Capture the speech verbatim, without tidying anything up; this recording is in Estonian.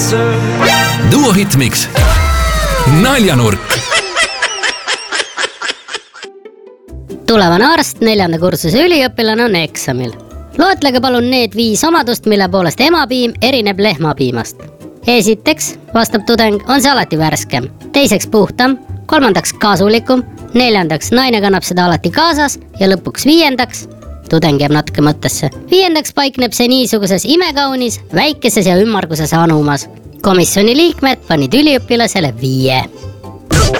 answer. Duo Hitmix. Naljanurk. Tulevane arst, neljanda kursuse üliõpilane on eksamil. Loetlege palun need viis omadust, mille poolest emapiim erineb lehmapiimast. Esiteks, vastab tudeng, on see alati värskem. Teiseks puhtam, kolmandaks kasulikum, neljandaks naine kannab seda alati kaasas ja lõpuks viiendaks, tudeng jääb natuke mõttesse. Viiendaks paikneb see niisuguses imekaunis, väikeses ja ümmarguses anumas. Komisjoni liikmed panid üliõpilasele viie.